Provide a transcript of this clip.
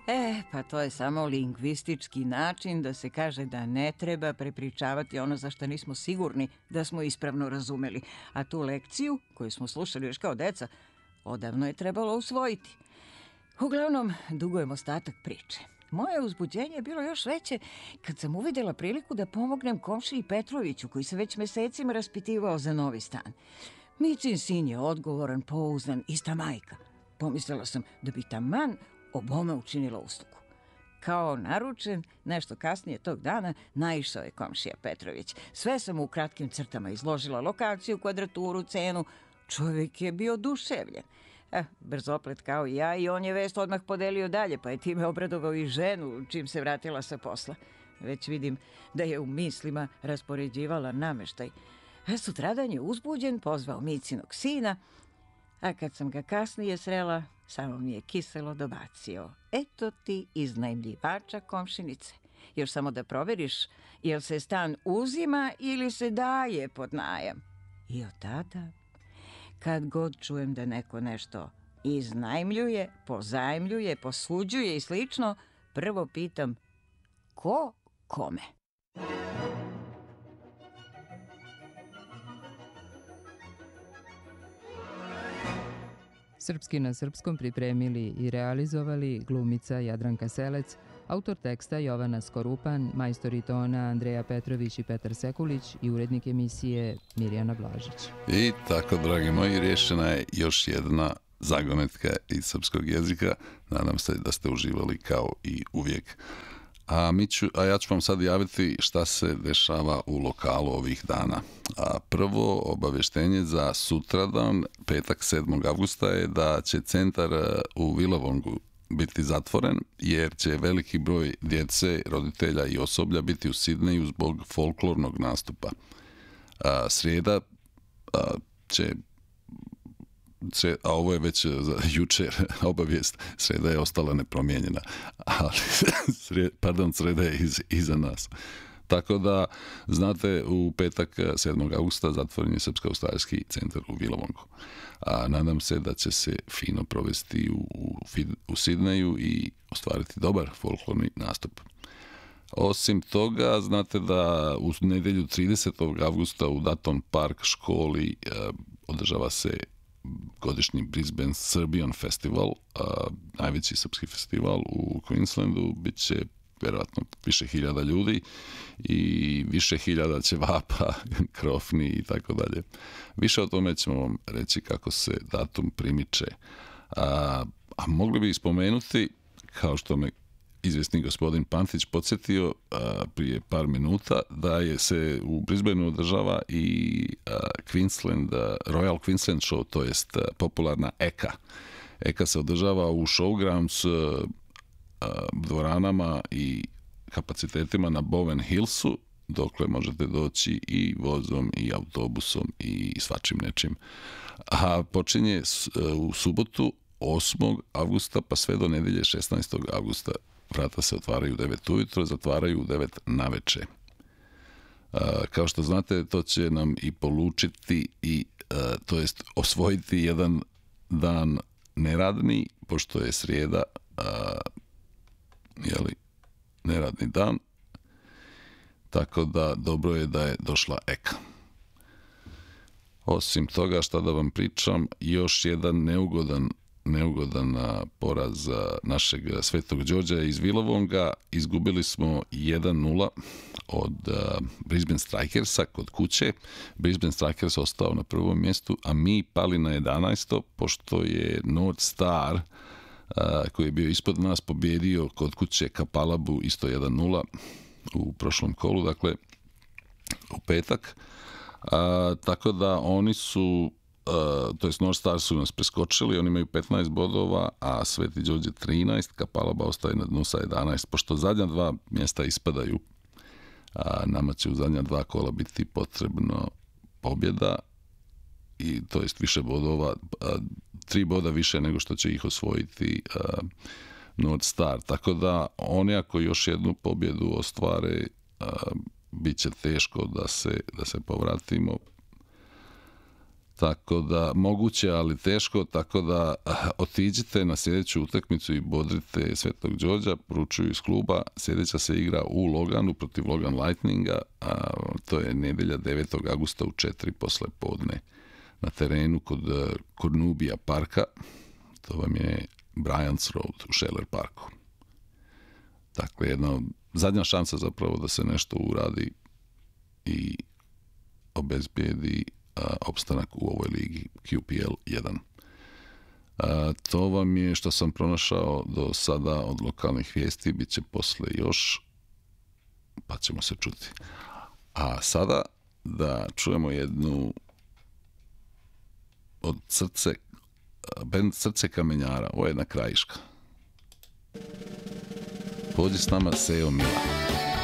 Pa to je samo lingvistički način da se kaže da ne treba prepričavati ono za što nismo sigurni da smo ispravno razumeli. A tu lekciju, koju smo slušali još kao deca, odavno je trebalo usvojiti. Uglavnom, dugujem ostatak priče. Moje uzbuđenje je bilo još veće kad sam uvidjela priliku da pomognem komšiji Petroviću, koji se već mesecima raspitivao za novi stan. Micin sin je odgovoran, pouzdan, ista majka. Pomislila sam da bi taman obome učinila uslugu. Kao naručen, nešto kasnije tog dana, naišao je komšija Petrović. Sve sam mu u kratkim crtama izložila, lokaciju, kvadraturu, cenu. Čovjek je bio oduševljen. Brzoplet kao i ja, i on je vest odmah podelio dalje, pa je time obradovao i ženu čim se vratila sa posla. Već vidim da je u mislima raspoređivala nameštaj. Sutradan je uzbuđen pozvao Micinog sina, a kad sam ga kasnije srela, samo mi je kiselo dobacio. Eto ti iznajmljivača komšinice. Još samo da proveriš jel se stan uzima ili se daje pod najam. I od tada, kad god čujem da neko nešto iznajmljuje, pozajmljuje, posuđuje i slično, prvo pitam ko kome? Srpski na srpskom pripremili i realizovali glumica Jadranka Selec, autor teksta Jovana Skorupan, majstori tona Andreja Petrović i Petar Sekulić i urednik emisije Mirjana Blažić. I tako, dragi moji, rješena je još jedna zagonetka iz srpskog jezika. Nadam se da ste uživali kao i uvijek. A ja ću vam sad javiti šta se dešava u lokalu ovih dana. Prvo obavještenje za sutradan, petak 7. avgusta, je da će centar u Vilavongu biti zatvoren, jer će veliki broj djece, roditelja i osoblja biti u Sidneju zbog folklornog nastupa. Srijeda će, a ovo je već za jučer obavijest, srijeda je ostala nepromijenjena, ali srijeda je iza nas. Tako da, znate, u petak 7. augusta zatvoren je Srpsko-australijski centar u Vilavongu. Nadam se da će se fino provesti u Sidneju i ostvariti dobar folklorni nastup. Osim toga, znate da u nedjelju 30. avgusta u Dutton Park školi održava se godišnji Brisbane Serbian Festival, najveći srpski festival u Queenslandu. Biće vjerojatno više hiljada ljudi i više hiljada ćevapa, krofni i tako dalje. Više o tome ćemo vam reći kako se datum primiče. A mogli bi spomenuti, kao što me izvjesni gospodin Pantić podsjetio prije par minuta, da je se u Brisbaneu održava i Royal Queensland Show, to jest popularna EKA. EKA se održava u Showgrounds dvoranama i kapacitetima na Bowen Hillsu, dokle možete doći i vozom i autobusom i svačim nečim. A počinje u subotu 8. avgusta pa sve do nedjelje 16. avgusta. Vrata se otvaraju u 9 ujutro, zatvaraju u 9 naveče. Kao što znate, to će nam i polučiti to jest osvojiti jedan dan neradni, pošto je srijeda neradni dan, tako da dobro je da je došla EKA. Osim toga, šta da vam pričam, još jedan neugodan poraz našeg Svetog Đorđa iz Vilavonga. Izgubili smo 1-0 od Brisbane Strikersa kod kuće. Brisbane Strikers ostao na prvom mjestu, a mi pali na 11. pošto je North Star, koji je bio ispod nas, pobjedio kod kuće Kapalabu isto 1-0 u prošlom kolu, dakle u petak. Tako da oni su, to jest North Star su nas preskočili, oni imaju 15 bodova, a Sveti Đorđe 13, Kapalaba ostaje na dnu sa 11. Pošto zadnja dva mjesta ispadaju, nama će u zadnja dva kola biti potrebno pobjeda, i to jest više bodova, 3 boda više nego što će ih osvojiti North Star. Tako da oni ako još jednu pobjedu ostvare, bit će teško da se povratimo. Tako da, moguće, ali teško, tako da otiđite na sljedeću utakmicu i bodrite Svetog Đorđa, poručuju iz kluba. Sljedeća se igra u Loganu protiv Logan Lightninga, a to je nedelja 9. augusta u 4 posle podne na terenu kod Cornubia parka. To vam je Bryant's Road u Scheller parku. Dakle, jedna zadnja šansa zapravo da se nešto uradi i obezbijedi opstanak u ovoj ligi QPL 1. To vam je što sam pronašao do sada od lokalnih vijesti, bit će posle još, pa ćemo se čuti. A sada da čujemo jednu od band Srce kamenjara, ovo je jedna krajiška. Pođi s nama Sejo Mila.